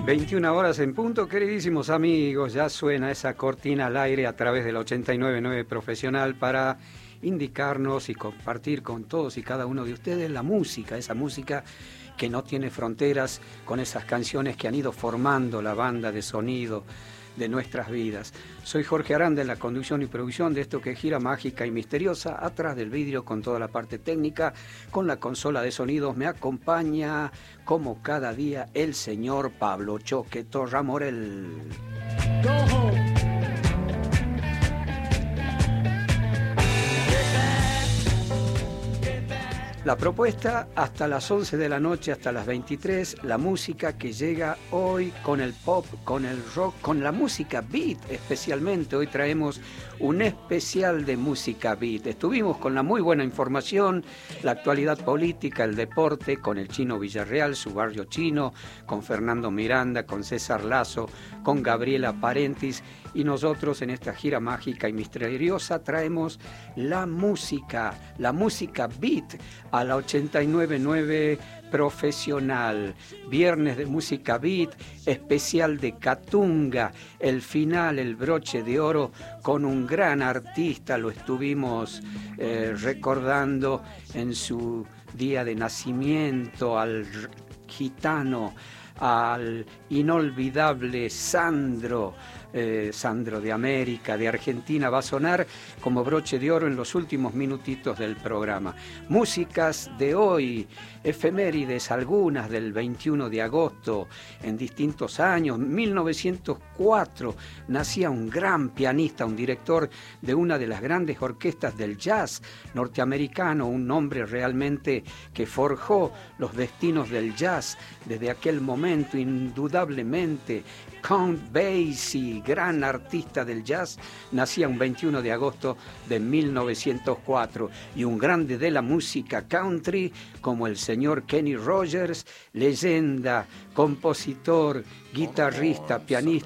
21 horas en punto, queridísimos amigos, ya suena esa cortina al aire a través del 89.9 Profesional para indicarnos y compartir con todos y cada uno de ustedes la música, esa música que no tiene fronteras, con esas canciones que han ido formando la banda de sonido de nuestras vidas. Soy Jorge Aranda en la conducción y producción de esto que gira mágica y misteriosa. Atrás del vidrio, con toda la parte técnica, con la consola de sonidos, me acompaña como cada día el señor Pablo Choque Torramorel. Go home. La propuesta hasta las 11 de la noche, hasta las 23, la música que llega hoy con el pop, con el rock, con la música beat especialmente. Hoy traemos un especial de música beat. Estuvimos con la muy buena información, la actualidad política, el deporte, con el Chino Villarreal, su barrio chino, con Fernando Miranda, con César Lazo, con Gabriela Parentis. Y nosotros en esta gira mágica y misteriosa traemos la música beat a la 89.9 Profesional. Viernes de música beat, especial de Catunga, el final, el broche de oro con un gran artista. Lo estuvimos recordando en su día de nacimiento, al gitano, al inolvidable Sandro de América, de Argentina. Va a sonar como broche de oro en los últimos minutitos del programa. Músicas de hoy, efemérides, algunas del 21 de agosto, en distintos años. 1904 nacía un gran pianista, un director de una de las grandes orquestas del jazz norteamericano, un hombre realmente que forjó los destinos del jazz desde aquel momento, indudablemente. Count Basie, gran artista del jazz, nacía un 21 de agosto de 1904. Y un grande de la música country como el señor Kenny Rogers, leyenda, compositor, guitarrista, pianista.